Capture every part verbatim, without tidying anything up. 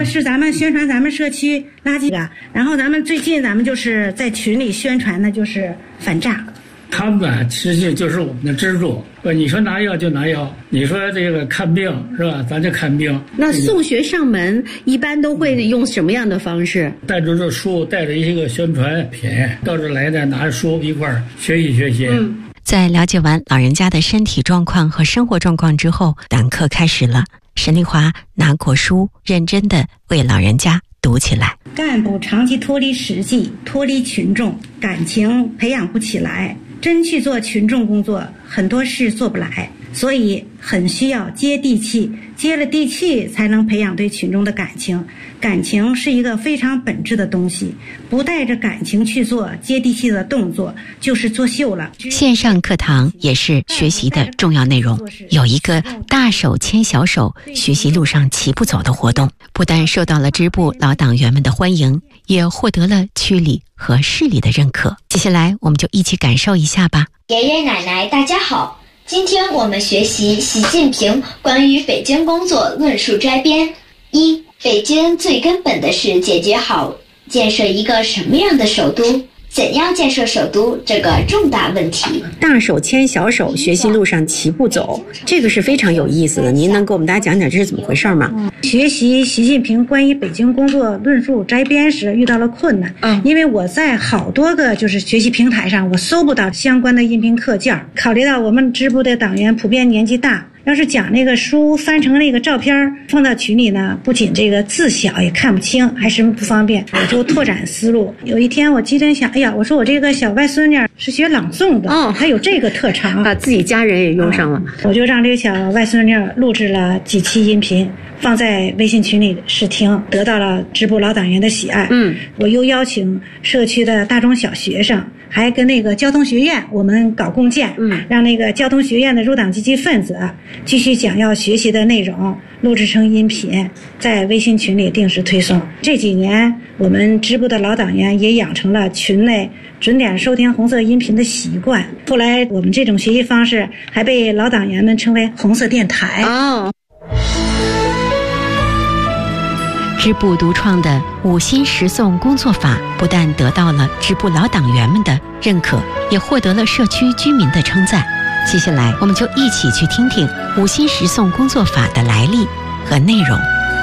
是咱们宣传咱们社区垃圾的。然后咱们最近咱们就是在群里宣传的就是反诈。 他们实际就是我们的支柱，你说拿药就拿药，你说这个看病是吧？咱就看病。 那送学上门一般都会用什么样的方式？ 带着这书，带着一个宣传品，到这来的拿着书一块儿学习学习。 嗯， 在了解完老人家的身体状况和生活状况之后，党课开始了。沈丽华拿过书，认真地为老人家读起来。 干部长期脱离实际，脱离群众，感情培养不起来，真去做群众工作，很多事做不来，所以很需要接地气，接了地气才能培养对群众的感情。感情是一个非常本质的东西，不带着感情去做接地气的动作，就是作秀了。 线上课堂也是学习的重要内容，有一个大手牵小手，学习路上齐步走的活动，不但受到了支部老党员们的欢迎，也获得了区里和市里的认可。接下来我们就一起感受一下吧。 爷爷奶奶大家好，今天我们学习习近平关于北京工作论述摘编。一、北京最根本的是解决好建设一个什么样的首都，怎样建设首都这个重大问题。 大手牵小手，学习路上齐步走，这个是非常有意思的。您能给我们大家讲讲这是怎么回事吗？ 学习习近平关于北京工作论述摘编时遇到了困难，嗯，因为我在好多个就是学习平台上我搜不到相关的音频课件，考虑到我们支部的党员普遍年纪大，要是讲那个书翻成那个照片放到群里呢，不仅这个字小也看不清，还十分不方便，我就拓展思路。有一天我机灵想，哎呀，我说我这个小外孙女是学朗诵的，哦，还有这个特长， 把自己家人也用上了， 啊，我就让这个小外孙女录制了几期音频，放在微信群里试听，得到了支部老党员的喜爱。嗯，我又邀请社区的大中小学生，还跟那个交通学院我们搞共建，嗯，让那个交通学院的入党积极分子继续讲要学习的内容录制成音频，在微信群里定时推送。这几年我们支部的老党员也养成了群内准点收听红色音频的习惯，后来我们这种学习方式还被老党员们称为红色电台。 哦， 支部独创的五新十颂工作法不但得到了支部老党员们的认可，也获得了社区居民的称赞。接下来我们就一起去听听五新十颂工作法的来历和内容。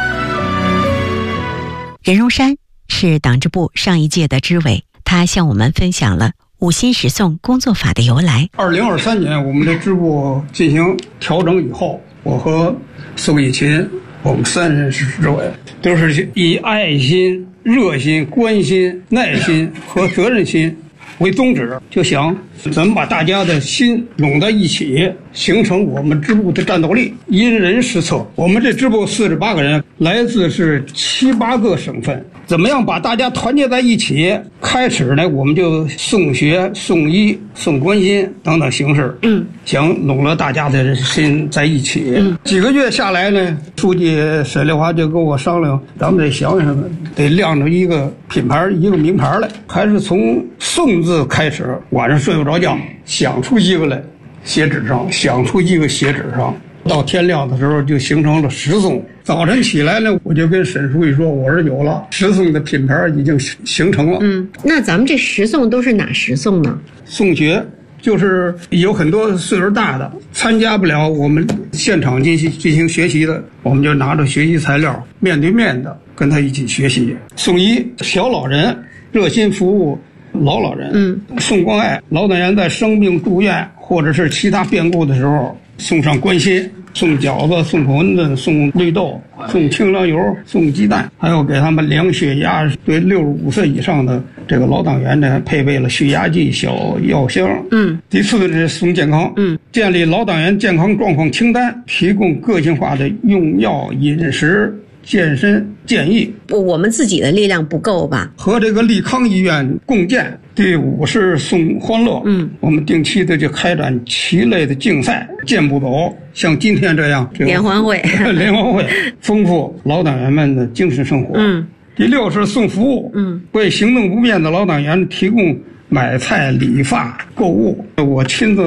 任荣山是党支部上一届的支委，他向我们分享了五新十颂工作法的由来。 二零二三年我们的支部进行调整以后，我和宋以勤我们三人是支委，都是以爱心、热心、关心、耐心和责任心为宗旨，就想怎么把大家的心拢在一起，形成我们支部的战斗力，因人施策。我们这支部四十八个人，来自是七八个省份，怎么样把大家团结在一起？开始呢，我们就送学、送医、送关心等等形式，嗯，想拢了大家的心在一起。嗯，几个月下来呢，书记沈丽华就跟我商量，咱们得想想，得亮出一个品牌、一个名牌来，还是从送字开始。晚上睡不着觉，想出一个来，写纸上，想出一个写纸上。到天亮的时候就形成了十颂。早晨起来呢，我就跟沈书记说，我说有了，十颂的品牌已经形成了。 嗯，那咱们这十颂都是哪十颂呢？ 送学就是有很多岁数大的参加不了我们现场进行进行学习的，我们就拿着学习材料面对面的跟他一起学习。送医小老人，热心服务老老人。嗯，送关爱老党员在生病住院或者是其他变故的时候送上关心，送饺子、送馄饨、送绿豆、送清凉油、送鸡蛋，还有给他们量血压。对六十五岁以上的这个老党员呢，配备了血压计小药箱。嗯，第四是送健康。嗯，建立老党员健康状况清单，提供个性化的用药、饮食、健身建议。 我们自己的力量不够吧？ 和这个利康医院共建。第五是送欢乐。嗯，我们定期的就开展棋类的竞赛，健步走，像今天这样联欢会， 联欢会丰富老党员们的精神生活。嗯，第六是送服务。嗯，为行动不便的老党员提供买菜、理发、购物。我亲自